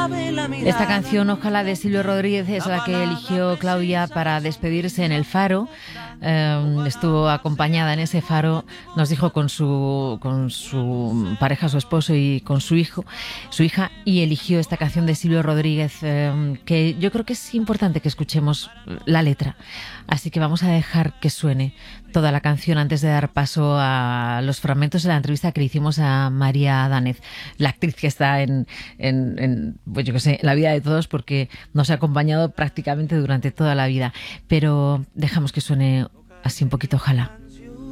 Esta canción, Ojalá, de Silvio Rodríguez, es la que eligió Claudia para despedirse en el Faro. Estuvo acompañada en ese Faro, nos dijo, con su pareja, su esposo, y con su hija, y eligió esta canción de Silvio Rodríguez, que yo creo que es importante que escuchemos la letra. Así que vamos a dejar que suene toda la canción antes de dar paso a los fragmentos de la entrevista que le hicimos a María Danez, la actriz que está en pues yo qué sé, la vida de todos, porque nos ha acompañado prácticamente durante toda la vida. Pero dejamos que suene así un poquito, Ojalá.